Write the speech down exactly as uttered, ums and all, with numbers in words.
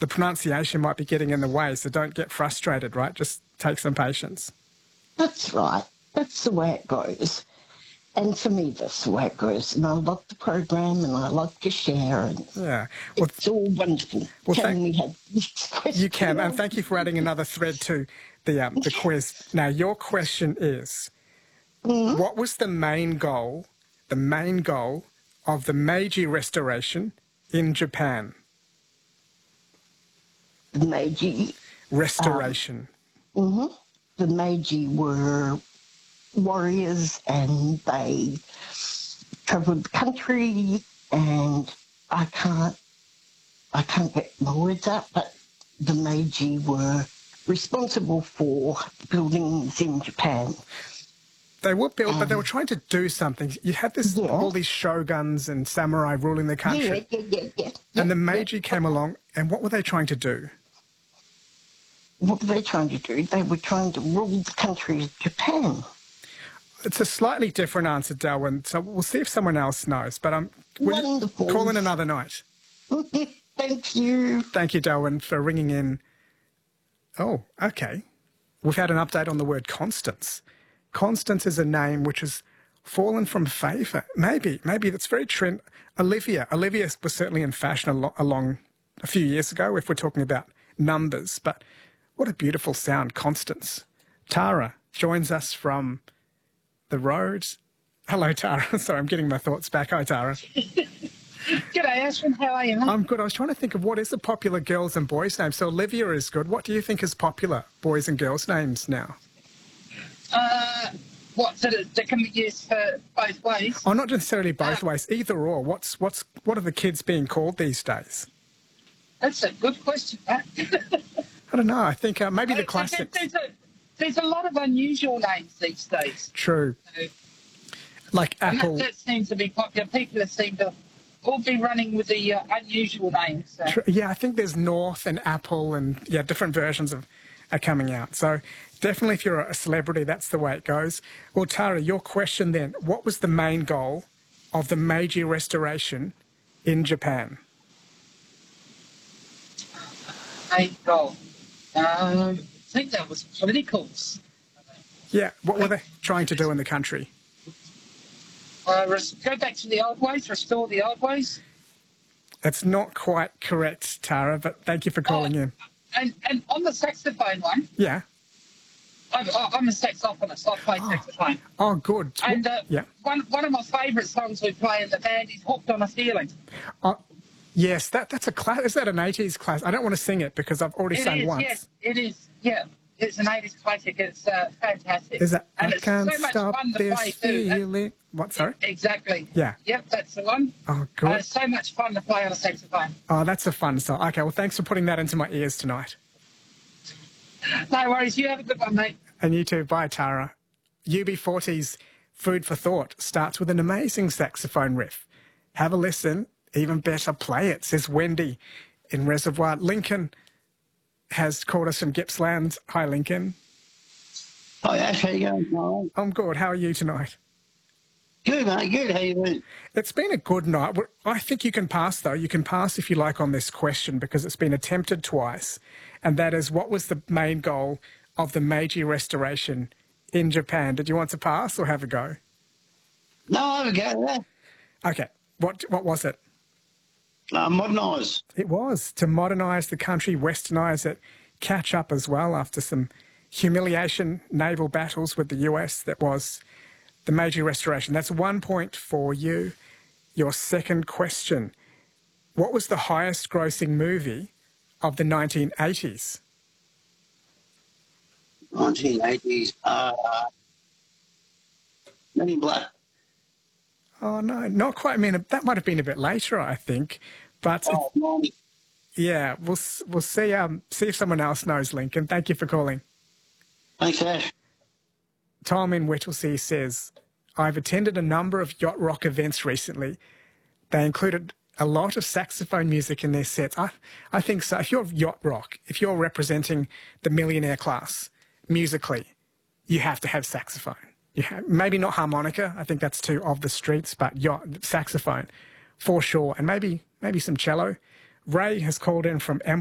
the pronunciation might be getting in the way, so don't get frustrated, right? Just take some patience. That's right. That's the way it goes. And for me, that's the way it goes. And I love the program and I love to share. And yeah. Well, it's all wonderful. Well, can thank, we have this question? You can. And thank you for adding another thread to the, um, the quiz. Now, your question is, mm-hmm. what was the main goal, the main goal of the Meiji Restoration in Japan? The Meiji... Restoration. Um, mm-hmm. The Meiji were warriors and they travelled the country, and I can't I can't get my words out, but the Meiji were responsible for buildings in Japan. They were built, um, but they were Um, trying to do something. You had this Yeah. all these shoguns and samurai ruling the country. Yeah, yeah, yeah, yeah, yeah, And the Meiji yeah. came along, and what were they trying to do? What were they trying to do? They were trying to rule the country of Japan. It's a slightly different answer, Darwin, so we'll see if someone else knows. But um, will you Wonderful. call in another night? Thank you. Thank you, Darwin, for ringing in. Oh, okay. We've had an update on the word Constance. Constance is a name which has fallen from favour. Maybe, maybe that's very trend. Olivia. Olivia was certainly in fashion al along a few years ago, if we're talking about numbers. But what a beautiful sound, Constance. Tara joins us from the road. Hello, Tara. Sorry, I'm getting my thoughts back. Hi, Tara. G'day, Ashwin. How are you, mate? I'm good. I was trying to think of what is a popular girls' and boys' name. So Olivia is good. What do you think is popular boys' and girls' names now? Uh, what, that, it, that can be used for both ways? Oh, not necessarily both Uh, ways, either or. What's what's what are the kids being called these days? That's a good question, Pat. I don't know. I think uh, maybe the There- classics. There's a, there's a lot of unusual names these days. True. So, Like and Apple. that, that seems to be popular. People seem to all be running with the uh, unusual names. So. Tr- Yeah, I think there's North and Apple and, yeah, different versions of are coming out. So definitely if you're a celebrity, that's the way it goes. Well, Tara, your question then, what was the main goal of the Meiji Restoration in Japan? Main goal. Um, I think that was politicals. Yeah, what were they trying to do in the country? Uh, res- go back to the old ways, restore the old ways. That's not quite correct, Tara, but thank you for calling Oh, in. And, and on the saxophone one, Yeah. I'm, I'm a saxophonist. I play saxophone. Oh, good. And uh, Yeah. one one of my favourite songs we play in the band is "Hooked on a Feeling." Oh, yes, that that's a class. Is that an eighties class? I don't want to sing it because I've already It sung is, once. yes, it is. Yeah, it's an eighties classic. It's uh, fantastic. Is that and I it's can't so much stop fun to this play too. And- feeling? What? Sorry. Exactly. Yeah. Yep, that's the one. Oh, Uh, good. it's so much fun to play on a saxophone. Oh, that's a fun song. Okay, well, thanks for putting that into my ears tonight. No worries. You have a good one, mate. And you too. Bye, Tara. U B forty's Food for Thought starts with an amazing saxophone riff. Have a listen. Even better, play it, says Wendy in Reservoir. Lincoln has called us from Gippsland. Hi, Lincoln. Hi, Ash. How you going, Noel? I'm good. How are you tonight? Good, mate. Good. How you doing? It's been a good night. We're- I think you can pass, though. You can pass if you like on this question because it's been attempted twice. And that is, what was the main goal of the Meiji Restoration in Japan? Did you want to pass or have a go? No, I have a go at Okay. What, what was it? that. Uh, modernise. It was to modernise the country, westernise it, catch up as well after some humiliation naval battles with the U S. That was the Meiji Restoration. That's one point for you. Your second question. What was the highest grossing movie of the nineteen eighties? nineteen eighties. Uh, Men in Black. Oh, no, not quite. I mean, that might have been a bit later, I think. But, it- Oh, ninety. yeah, we'll, s- we'll see, um, see if someone else knows, Lincoln. Thank you for calling. Thanks, Ash. Tom in Whittlesea says, I've attended a number of yacht rock events recently. They included a lot of saxophone music in their sets. I, I think so. If you're yacht rock, if you're representing the millionaire class musically, you have to have saxophone. You have, maybe not harmonica. I think that's too of the streets, but yacht, saxophone for sure. And maybe maybe some cello. Ray has called in from